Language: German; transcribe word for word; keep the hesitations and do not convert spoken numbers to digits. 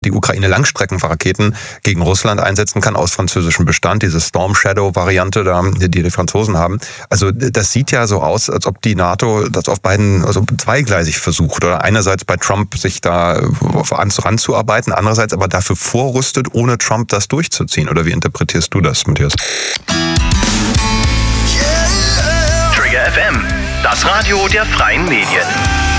die Ukraine Langstreckenraketen gegen Russland einsetzen kann aus französischem Bestand, diese Storm Shadow-Variante, da, die die Franzosen haben. Also das sieht ja so aus, als ob die NATO das auf beiden, also zweigleisig versucht. Oder einerseits bei Trump sich da ranzuarbeiten, andererseits aber dafür vorrüstet, ohne Trump das durchzuziehen. Oder wie interpretierst du das, Matthias? Trigger F M, das Radio der freien Medien.